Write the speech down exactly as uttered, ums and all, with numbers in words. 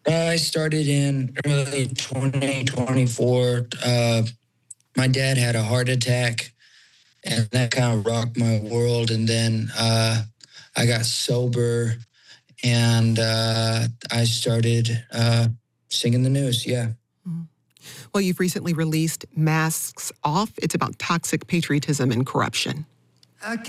I started in early twenty twenty-four. Uh, my dad had a heart attack, and that kind of rocked my world. And then uh, I got sober, and uh, I started uh, singing the news. Yeah. Well, you've recently released Masks Off. It's about toxic patriotism and corruption. Okay.